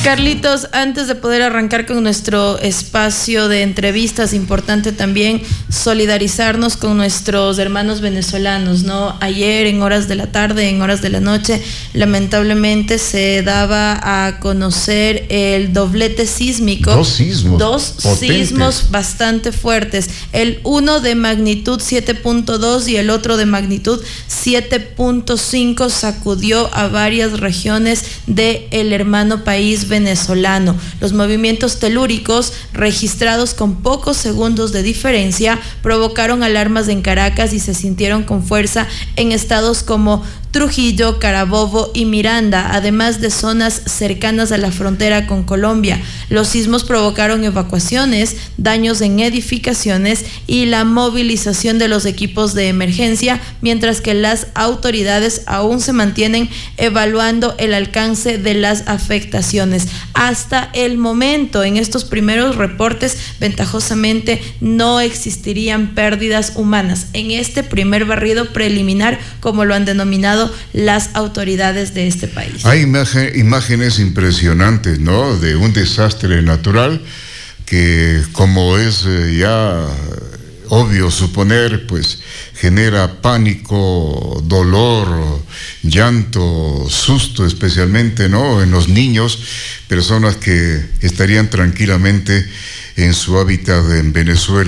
Carlitos, antes de poder arrancar con nuestro espacio de entrevistas, importante también solidarizarnos con nuestros hermanos venezolanos, ¿no? Ayer, en horas de la tarde, en horas de la noche, lamentablemente se daba a conocer el doblete sísmico. Dos sismos bastante fuertes. El uno de magnitud 7.2 y el otro de magnitud 7.5 sacudió a varias regiones del hermano país venezolano. Los movimientos telúricos, registrados con pocos segundos de diferencia, provocaron alarmas en Caracas y se sintieron con fuerza en estados como Trujillo, Carabobo y Miranda, además de zonas cercanas a la frontera con Colombia. Los sismos provocaron evacuaciones, daños en edificaciones y la movilización de los equipos de emergencia, mientras que las autoridades aún se mantienen evaluando el alcance de las afectaciones. Hasta el momento, en estos primeros reportes, ventajosamente no existirían pérdidas humanas en este primer barrido preliminar, como lo han denominado las autoridades de este país. Hay imágenes impresionantes, ¿no?, de un desastre natural que, como es ya obvio suponer, pues genera pánico, dolor, llanto, susto, especialmente, ¿no?, en los niños, personas que estarían tranquilamente en su hábitat en Venezuela.